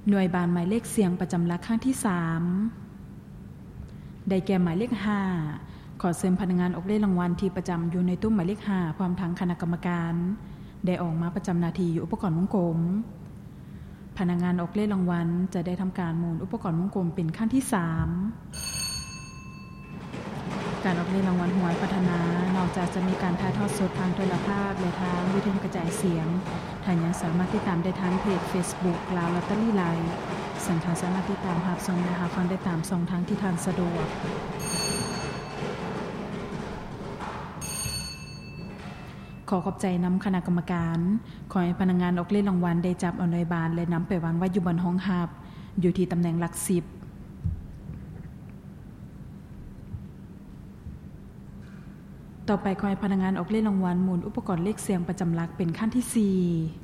หน่วยบานหมายเลขเสียงประจำหลักครั้งที่3ได้แก่หมายเลข5ขอเชิญพนักงานออกเลขรางวัลที่ประจำอยู่ในตู้หมายเลข5พร้อมทั้งคณะกรรมการได้ออกมาประจำหน้าที่อยู่อุปกรณ์วงกลมพนักงานออกเลขรางวัลจะได้ทำการหมุนอุปกรณ์วงกลมเป็นขั้นที่3การออกเลขรางวัลหวยพัฒนานอกจากจะมีการถ่ายทอดสดทางโทรภาพและทางวิทยุกระจายเสียงท่านยังสามารถติดตามได้ทางเพจ Facebook ลาวลอตเตอรี่ไลฟ์ซึ่งท่านสามารถติดตามรับชมและรับฟังได้ตามช่องทางที่ท่านสะดวกขอขอบใจนำคณะกรรมการขอให้พนักงานออกเลขรางวัลได้จับเอาหน่วยบานและนำไปวางไว้อยู่บนห้องหับอยู่ที่ตำแหน่งหลัก10ต่อไปขอให้พนักงานออกเลขรางวัลหมุนอุปกรณ์เลขเสียงประจำหลักเป็นขั้นที่4